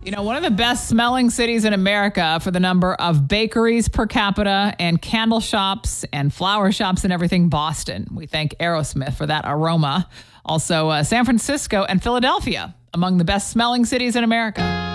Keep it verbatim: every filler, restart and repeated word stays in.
You know, one of the best smelling cities in America for the number of bakeries per capita and candle shops and flower shops and everything, Boston. We thank Aerosmith for that aroma. Also, uh, San Francisco and Philadelphia among the best smelling cities in America.